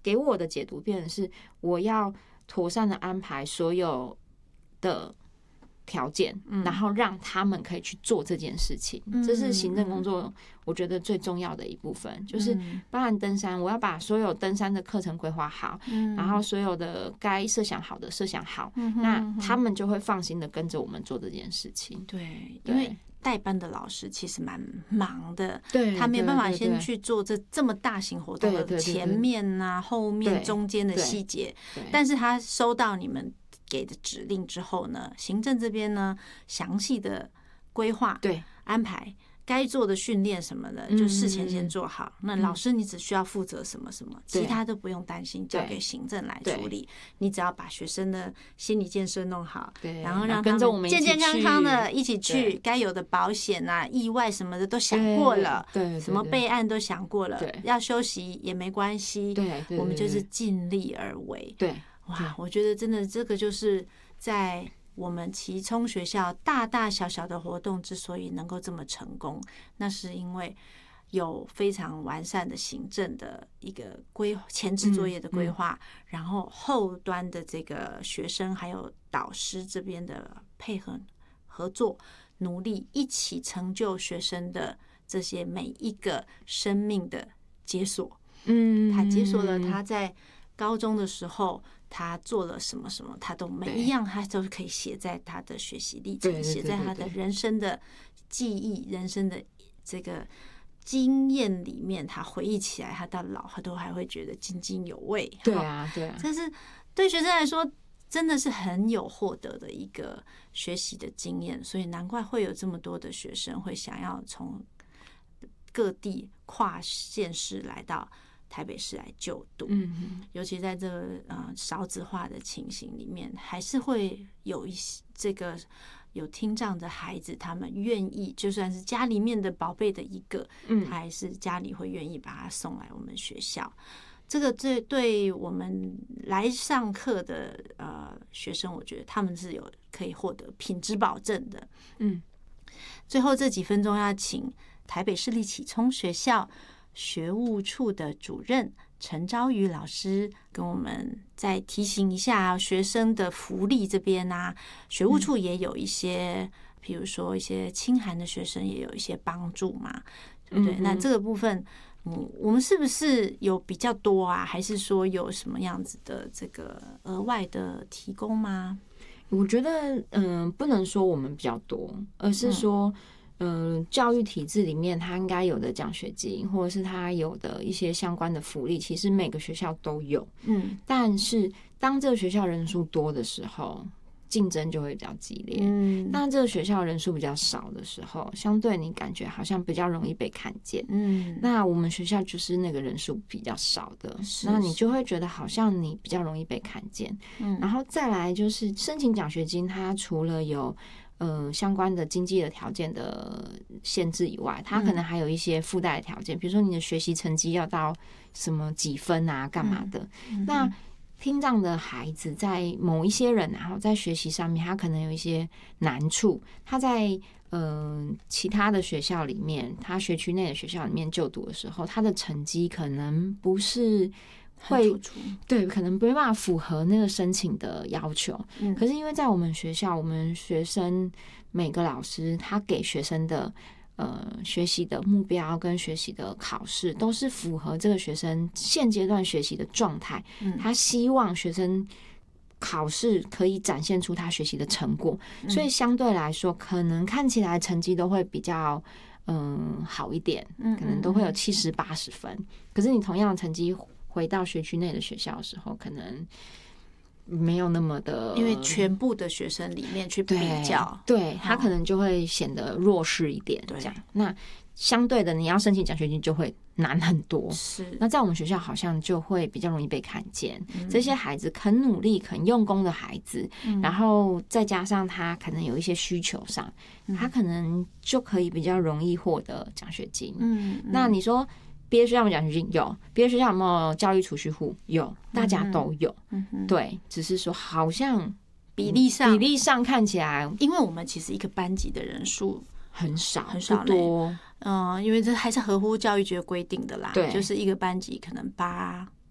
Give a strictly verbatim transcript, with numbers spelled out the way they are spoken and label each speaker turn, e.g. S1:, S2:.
S1: 给我的解读变成是，我要妥善的安排所有的条件，嗯、然后让他们可以去做这件事情，嗯、这是行政工作我觉得最重要的一部分，嗯、就是包含登山，我要把所有登山的课程规划好，嗯、然后所有的该设想好的设想好，嗯、那他们就会放心的跟着我们做这件事情。
S2: 对，因为带班的老师其实蛮忙的，
S1: 对，
S2: 他没有办法先去做这这么大型活动的前面啊、后面、中间的细节，但是他收到你们给的指令之后呢，行政这边呢详细的规划、
S1: 对
S2: 安排该做的训练什么的，就事前先做好。嗯、那老师你只需要负责什么什么，其他都不用担心，交给行政来处理。你只要把学生的心理建设弄好，然后让他们健健康康的一起去，该有的保险啊、意外什么的都想过了，
S1: 对，
S2: 什么备案都想过了，要休息也没关系，
S1: 对，
S2: 我们就是尽力而为。
S1: 对，
S2: 哇，我觉得真的这个就是在我们其中学校大大小小的活动之所以能够这么成功，那是因为有非常完善的行政的一个规前置作业的规划，嗯嗯、然后后端的这个学生还有导师这边的配合合作，努力一起成就学生的这些每一个生命的解锁。嗯，他解锁了他在高中的时候他做了什么什么，他都每一样他都可以写在他的学习历程，写在他的人生的记忆、人生的这个经验里面，他回忆起来，他到老他都还会觉得津津有味。
S1: 对啊，对啊，
S2: 但是对学生来说，真的是很有获得的一个学习的经验，所以难怪会有这么多的学生会想要从各地跨县市来到台北市来就读，嗯，尤其在这个呃少子化的情形里面，还是会有一些这个有听障的孩子，他们愿意就算是家里面的宝贝的一个，嗯，还是家里会愿意把他送来我们学校。这个对对我们来上课的呃学生，我觉得他们是有可以获得品质保证的。嗯，最后这几分钟要请台北市立启聪学校学务处的主任陈昭瑜老师跟我们再提醒一下学生的福利这边啊，学务处也有一些，比如说一些清寒的学生也有一些帮助嘛，对不对？嗯、那这个部分，嗯，我们是不是有比较多啊？还是说有什么样子的这个额外的提供吗？
S1: 我觉得，嗯、呃，不能说我们比较多，而是说。嗯嗯，教育体制里面他应该有的奖学金，或者是他有的一些相关的福利，其实每个学校都有。嗯，但是当这个学校人数多的时候，竞争就会比较激烈。嗯，当这个学校人数比较少的时候，相对你感觉好像比较容易被看见。嗯，那我们学校就是那个人数比较少的，那你就会觉得好像你比较容易被看见。嗯，然后再来就是申请奖学金，它除了有呃，相关的经济的条件的限制以外，它可能还有一些附带的条件，比如说你的学习成绩要到什么几分啊，干嘛的。嗯、那听障的孩子在某一些人，然后在学习上面，他可能有一些难处，他在呃其他的学校里面，他学区内的学校里面就读的时候，他的成绩可能不是。会对，可能没办法符合那个申请的要求。嗯，可是因为在我们学校，我们学生每个老师他给学生的呃学习的目标跟学习的考试，都是符合这个学生现阶段学习的状态。嗯，他希望学生考试可以展现出他学习的成果，嗯、所以相对来说，可能看起来成绩都会比较嗯好一点，可能都会有七十八十分。可是你同样的成绩。回到学区内的学校的时候，可能没有那么的，
S2: 因为全部的学生里面去比较，
S1: 对，对他可能就会显得弱势一点。这样，那相对的，你要申请奖学金就会难很多。是，那在我们学校好像就会比较容易被看见。嗯、这些孩子肯努力、肯用功的孩子，嗯、然后再加上他可能有一些需求上，嗯、他可能就可以比较容易获得奖学金。嗯，那你说？别的学校有没有奖学金？有。别的学校有没有教育储蓄户？有，大家都有。嗯、对，只是说好像
S2: 比例上，
S1: 比例上看起来，
S2: 因为我们其实一个班级的人数
S1: 很少，
S2: 很少
S1: 多。
S2: 嗯，因为这还是合乎教育局规定的啦。
S1: 对，
S2: 就是一个班级可能八